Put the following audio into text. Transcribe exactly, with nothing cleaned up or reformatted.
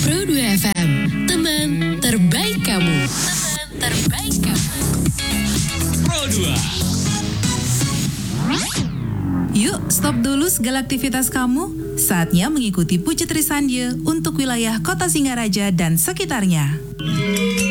Pro dua F M, teman terbaik kamu. Teman terbaik kamu. Pro dua. Yuk, stop dulu segala aktivitas kamu. Saatnya mengikuti Puji Trisandya untuk wilayah Kota Singaraja dan sekitarnya.